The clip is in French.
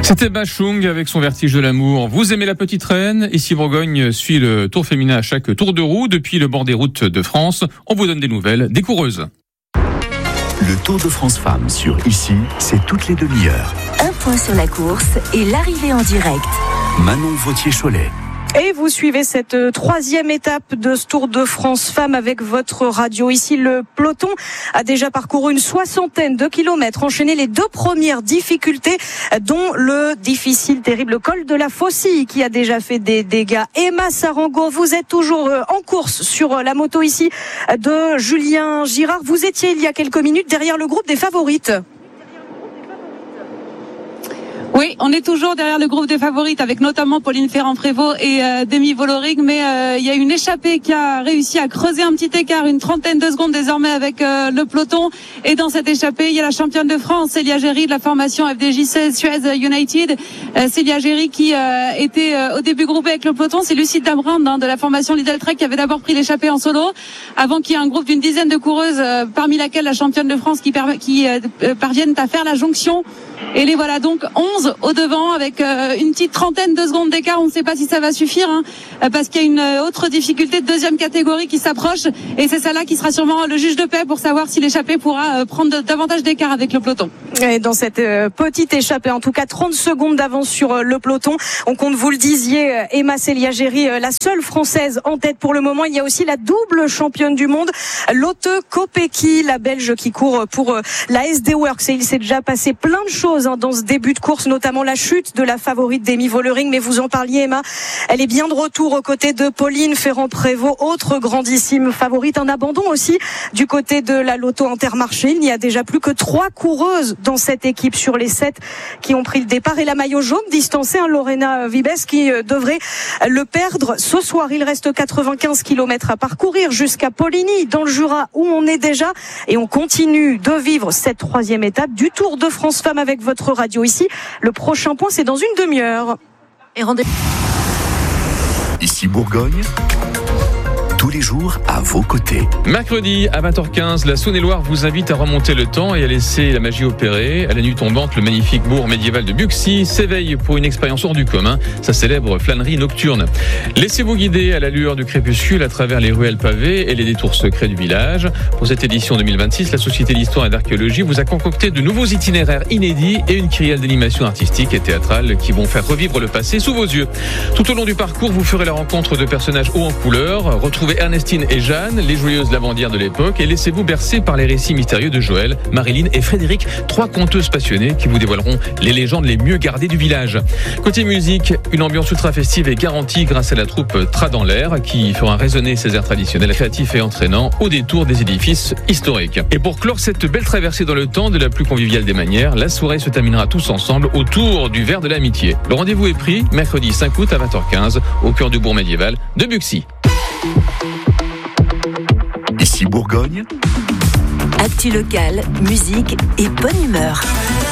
C'était Bachung avec son vertige de l'amour. Vous aimez la petite reine? Ici Bourgogne suit le Tour féminin à chaque tour de roue. Depuis le bord des routes de France, on vous donne des nouvelles des coureuses. Le Tour de France Femmes sur Ici, c'est toutes les demi-heures. Un point sur la course et l'arrivée en direct. Manon Vautier-Cholet. Et vous suivez cette troisième étape de ce Tour de France Femmes avec votre radio. Ici, le peloton a déjà parcouru une 60aine de kilomètres, enchaîné les deux premières difficultés, dont le difficile, terrible col de la Faucille qui a déjà fait des dégâts. Emma Sarango, vous êtes toujours en course sur la moto ici de Julien Girard. Vous étiez il y a quelques minutes derrière le groupe des favorites. Oui, on est toujours derrière le groupe des favorites avec notamment Pauline Ferrand-Prévot et Demi Vollering, mais il y a une échappée qui a réussi à creuser un petit écart, une trentaine de secondes désormais avec le peloton. Et dans cette échappée, il y a la championne de France, Célia Géry de la formation FDJ Suez United. Célia Géry qui était au début groupée avec le peloton, c'est Lucie Dambrand de la formation Lidl Trek qui avait d'abord pris l'échappée en solo, avant qu'il y ait un groupe d'une dizaine de coureuses, parmi laquelle la championne de France qui parviennent à faire la jonction. Et les voilà donc 11 au devant avec une petite trentaine de secondes d'écart. On ne sait pas si ça va suffire parce qu'il y a une autre difficulté de deuxième catégorie qui s'approche et c'est celle-là qui sera sûrement le juge de paix pour savoir si l'échappée pourra prendre davantage d'écart avec le peloton. Et dans cette petite échappée, en tout cas 30 secondes d'avance sur le peloton. On compte, vous le disiez, Emma Célia Géry, la seule française en tête pour le moment. Il y a aussi la double championne du monde, Lotte Kopecky, la Belge qui court pour la SD Works. Et il s'est déjà passé plein de choses dans ce début de course, notamment la chute de la favorite Demi Vollering, mais vous en parliez Emma, elle est bien de retour aux côtés de Pauline Ferrand-Prévot, autre grandissime favorite, un abandon aussi du côté de la Lotto Intermarché. Il n'y a déjà plus que 3 coureuses dans cette équipe sur les 7 qui ont pris le départ et la maillot jaune distancée, Lorena Vibes qui devrait le perdre ce soir. Il reste 95 km à parcourir jusqu'à Poligny dans le Jura où on est déjà et on continue de vivre cette troisième étape du Tour de France Femmes avec votre radio ici. Le prochain point, c'est dans une demi-heure. Et rendez-vous. Ici Bourgogne, tous les jours à vos côtés. Mercredi à 20h15, la Saône-et-Loire vous invite à remonter le temps et à laisser la magie opérer. À la nuit tombante, le magnifique bourg médiéval de Buxy s'éveille pour une expérience hors du commun, sa célèbre flânerie nocturne. Laissez-vous guider à la lueur du crépuscule à travers les ruelles pavées et les détours secrets du village. Pour cette édition 2026, la Société d'Histoire et d'Archéologie vous a concocté de nouveaux itinéraires inédits et une kyrielle d'animations artistiques et théâtrales qui vont faire revivre le passé sous vos yeux. Tout au long du parcours, vous ferez la rencontre de personnages hauts en couleur. Retrouvez Ernestine et Jeanne, les joyeuses lavandières de l'époque, et laissez-vous bercer par les récits mystérieux de Joël, Marilyn et Frédéric, 3 conteuses passionnées qui vous dévoileront les légendes les mieux gardées du village. Côté musique, une ambiance ultra festive est garantie grâce à la troupe Tra dans l'air qui fera résonner ses airs traditionnels, créatifs et entraînants au détour des édifices historiques. Et pour clore cette belle traversée dans le temps de la plus conviviale des manières, la soirée se terminera tous ensemble autour du verre de l'amitié. Le rendez-vous est pris mercredi 5 août à 20h15 au cœur du bourg médiéval de Buxy. Ici Bourgogne, Actu locale, musique et bonne humeur.